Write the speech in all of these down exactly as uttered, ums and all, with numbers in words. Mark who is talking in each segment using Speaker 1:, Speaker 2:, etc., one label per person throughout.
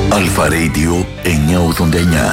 Speaker 1: Αλφα Radio εννιακόσια ογδόντα εννιά.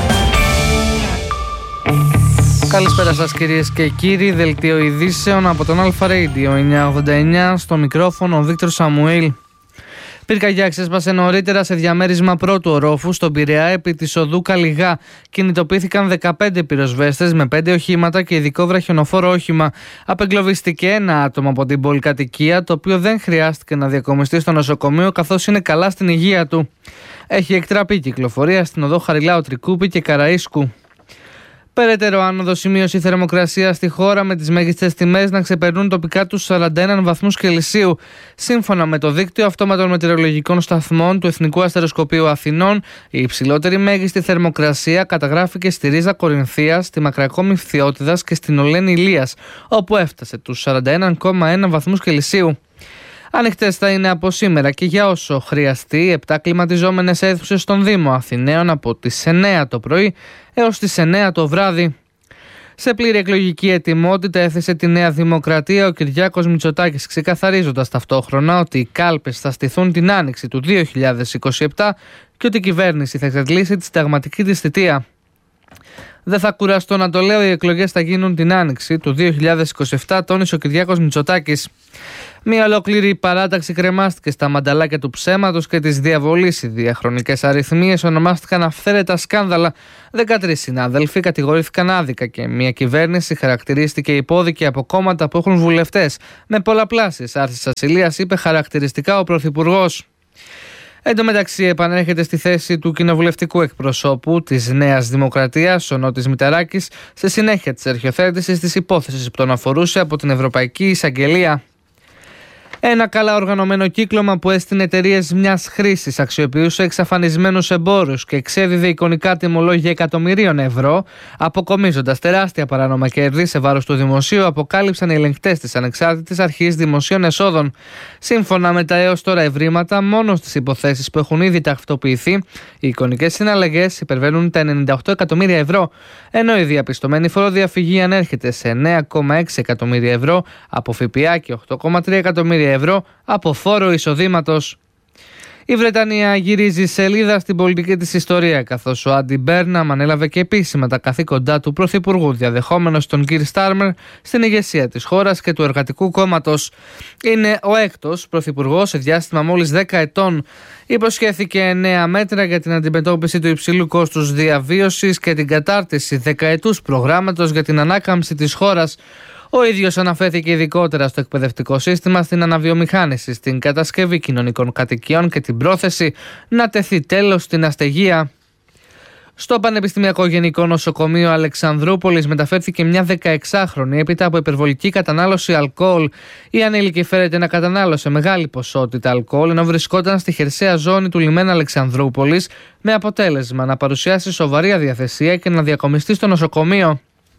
Speaker 2: Καλησπέρα σας κυρίες και κύριοι, δελτίο ειδήσεων από τον Αλφα Radio εννιακόσια ογδόντα εννιά, στο μικρόφωνο ο Βίκτορ Σαμουήλ. Πυρκαγιά ξέσπασε νωρίτερα σε διαμέρισμα πρώτου ορόφου στον Πειραιά επί της οδού Καλιγά. Κινητοποιήθηκαν δεκαπέντε πυροσβέστες με πέντε οχήματα και ειδικό βραχιονοφόρο όχημα. Απεγκλωβίστηκε ένα άτομο από την πολυκατοικία, το οποίο δεν χρειάστηκε να διακομιστεί στο νοσοκομείο καθώς είναι καλά στην υγεία του. Έχει εκτραπεί κυκλοφορία στην οδό Χαριλάου Τρικούπη και Καραΐσκου. Περαιτέρω άνοδο σημείωση θερμοκρασία στη χώρα, με τις μέγιστες τιμές να ξεπερνούν τοπικά τους σαράντα ένα βαθμούς Κελσίου. Σύμφωνα με το δίκτυο αυτόματων μετεωρολογικών σταθμών του Εθνικού Αστεροσκοπείου Αθηνών, η υψηλότερη μέγιστη θερμοκρασία καταγράφηκε στη Ρίζα Κορινθίας, στη Μακρακόμη Φθιώτιδας και στην Ολένη Ηλίας, όπου έφτασε τους σαράντα ένα κόμμα ένα βαθμούς Κελσίου. Ανοιχτές θα είναι από σήμερα και για όσο χρειαστεί επτά κλιματιζόμενες αίθουσες στον Δήμο Αθηναίων από τις εννέα το πρωί έως τις εννέα το βράδυ. Σε πλήρη εκλογική ετοιμότητα έθεσε τη Νέα Δημοκρατία ο Κυριάκος Μητσοτάκης, ξεκαθαρίζοντας ταυτόχρονα ότι οι κάλπες θα στηθούν την άνοιξη του δύο χιλιάδες είκοσι επτά και ότι η κυβέρνηση θα εξαντλήσει τη συνταγματική της θητεία. Δεν θα κουραστώ να το λέω, οι εκλογές θα γίνουν την άνοιξη του δύο χιλιάδες είκοσι επτά, τόνισε ο Κυριάκος Μητσοτάκης. Μια ολόκληρη παράταξη κρεμάστηκε στα μανταλάκια του ψέματος και της διαβολής. Οι διαχρονικές αριθμίες ονομάστηκαν αυθαίρετα σκάνδαλα. δεκατρείς συνάδελφοι κατηγορήθηκαν άδικα και μια κυβέρνηση χαρακτηρίστηκε υπόδικη από κόμματα που έχουν βουλευτές με πολλαπλάσεις άρσεις ασυλίας, είπε χαρακτηριστικά ο Πρωθυπουργός. Εν τω μεταξύ, επανέρχεται στη θέση του κοινοβουλευτικού εκπροσώπου της Νέας Δημοκρατίας, ο Νότης Μητσαράκης, σε συνέχεια της αρχιοθέτησης της υπόθεσης που τον αφορούσε από την Ευρωπαϊκή Εισαγγελία. Ένα καλά οργανωμένο κύκλωμα που έστεινε εταιρείες μιας χρήσης, αξιοποιούσε εξαφανισμένους εμπόρους και εξέδιδε εικονικά τιμολόγια εκατομμυρίων ευρώ, αποκομίζοντας τεράστια παράνομα κέρδη σε βάρος του δημοσίου, αποκάλυψαν οι ελεγκτές της Ανεξάρτητης Αρχής Δημοσίων Εσόδων. Σύμφωνα με τα έως τώρα ευρήματα, μόνο στις υποθέσεις που έχουν ήδη ταυτοποιηθεί, οι εικονικές συναλλαγές υπερβαίνουν τα ενενήντα οκτώ εκατομμύρια ευρώ, ενώ η διαπιστωμένη φοροδιαφυγή ανέρχεται σε εννέα κόμμα έξι εκατομμύρια ευρώ από ΦΠΑ και οκτώ κόμμα τρία εκατομμύρια ευρώ από φόρο εισοδήματος. Η Βρετανία γυρίζει σελίδα στην πολιτική της ιστορία, καθώς ο Άντι Μπέρναμ ανέλαβε και επίσημα τα καθήκοντά του πρωθυπουργού, διαδεχόμενος τον Κίρ Στάρμερ στην ηγεσία της χώρας και του Εργατικού Κόμματος. Είναι ο έκτος πρωθυπουργός σε διάστημα μόλις δέκα ετών. Υποσχέθηκε νέα μέτρα για την αντιμετώπιση του υψηλού κόστους διαβίωσης και την κατάρτιση δεκαετούς προγράμματος για την ανάκαμψη της χώρας. Ο ίδιος αναφέρθηκε ειδικότερα στο εκπαιδευτικό σύστημα, στην αναβιομηχάνηση, στην κατασκευή κοινωνικών κατοικιών και την πρόθεση να τεθεί τέλος στην αστεγία. Στο Πανεπιστημιακό Γενικό Νοσοκομείο Αλεξανδρούπολης μεταφέρθηκε μια δεκαεξάχρονη έπειτα από υπερβολική κατανάλωση αλκοόλ. Η ανήλικη φέρεται να κατανάλωσε μεγάλη ποσότητα αλκοόλ ενώ βρισκόταν στη χερσαία ζώνη του λιμένα Αλεξανδρούπολης, με αποτέλεσμα να παρουσιάσει σοβαρή αδιαθεσία και να διακομιστεί στο νοσοκομείο.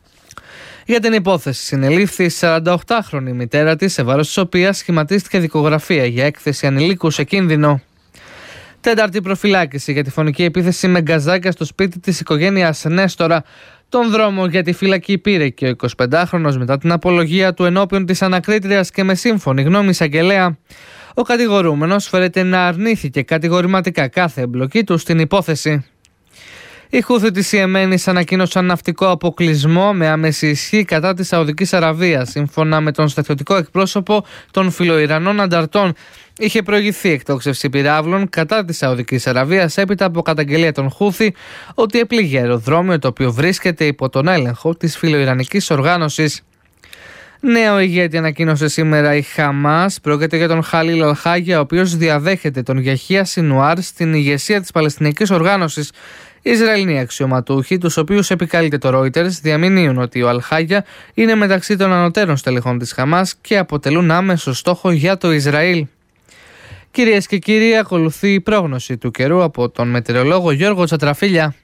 Speaker 2: Για την υπόθεση συνελήφθη η σαρανταοκτάχρονη μητέρα της, σε βάρος της οποίας σχηματίστηκε δικογραφία για έκθεση ανηλίκου σε κίνδυνο. Τέταρτη προφυλάκηση για τη φωνική επίθεση με γκαζάκια στο σπίτι της οικογένειας Νέστορα. Τον δρόμο για τη φυλακή πήρε και ο εικοσιπεντάχρονος μετά την απολογία του ενώπιον της ανακρίτριας και με σύμφωνη γνώμη εισαγγελέα. Ο κατηγορούμενος φέρεται να αρνήθηκε κατηγορηματικά κάθε εμπλοκή του στην υπόθεση. Οι Χούθι της Ιεμένης ανακοίνωσαν ναυτικό αποκλεισμό με άμεση ισχύ κατά της Σαουδικής Αραβίας. Σύμφωνα με τον στρατιωτικό εκπρόσωπο των φιλοϊρανών ανταρτών, είχε προηγηθεί εκτόξευση πυράβλων κατά της Σαουδικής Αραβίας έπειτα από καταγγελία των Χούθι ότι επλήγει αεροδρόμιο το οποίο βρίσκεται υπό τον έλεγχο της φιλοϊρανικής οργάνωσης. Νέο ηγέτη ανακοίνωσε σήμερα η Χαμάς. Πρόκειται για τον Χαλίλ Αλχάγια, ο οποίος διαδέχεται τον Γιαχία Σινουάρ στην ηγεσία της Παλαιστινικής Οργάνωσης. Οι Ισραηλοί αξιωματούχοι, τους οποίους επικαλείται το Reuters, διαμηνύουν ότι ο Αλχάγια είναι μεταξύ των ανωτέρων στελεχών της Χαμάς και αποτελούν άμεσο στόχο για το Ισραήλ. Κυρίες και κύριοι, ακολουθεί η πρόγνωση του καιρού από τον μετεωρολόγο Γιώργο Τσατραφίλια.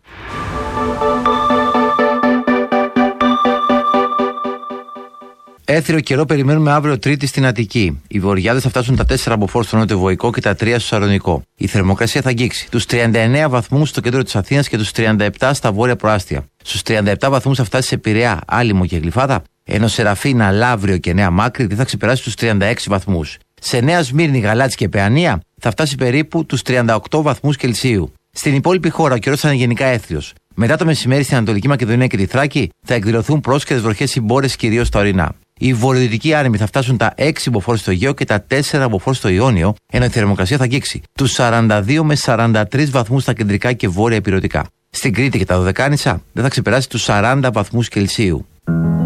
Speaker 3: Έθριο καιρό περιμένουμε αύριο Τρίτη στην Αττική. Οι βορειάδες θα φτάσουν τα τέσσερα από φόρ στο νότιο-βοϊκό και τα τρία στο Σαλονικό. Η θερμοκρασία θα αγγίξει τους τριάντα εννέα βαθμούς στο κέντρο της Αθήνας και τους τριάντα επτά στα βόρεια προάστια. Στους τριάντα επτά βαθμούς θα φτάσει σε Πειραιά, Άλυμο και Γλυφάδα, ενώ Σεραφίνα, Λαύριο και Νέα Μάκρη δεν θα ξεπεράσει τους τριάντα έξι βαθμούς. Σε Νέα Σμύρνη, Γαλάτσι και Παιανία θα φτάσει περίπου τους τριάντα οκτώ βαθμούς Κελσίου. Στην υπόλοιπη χώρα ο καιρός θα είναι γενικά έθριος. Μετά το μεσημέρι στην Ανατολική Μακεδονία και τη Θράκη θα εκδηλωθούν πρόσκαιρες βροχές συμπόρες κυρίως στα ορεινά. Οι βορειοδυτικοί άνεμοι θα φτάσουν τα έξι μποφόρ στο Αιγαίο και τα τέσσερα μποφόρ στο Ιόνιο, ενώ η θερμοκρασία θα αγγίξει τους σαράντα δύο με σαράντα τρεις βαθμούς στα κεντρικά και βόρεια ηπειρωτικά. Στην Κρήτη και τα Δωδεκάνησα δεν θα ξεπεράσει τους σαράντα βαθμούς Κελσίου.